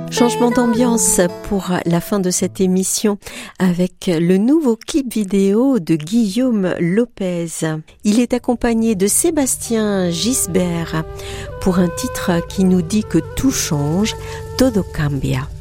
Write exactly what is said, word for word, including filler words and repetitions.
Changement d'ambiance pour la fin de cette émission avec le nouveau clip vidéo de Guillaume Lopez. Il est accompagné de Sébastien Gisbert pour un titre qui nous dit que tout change, todo cambia.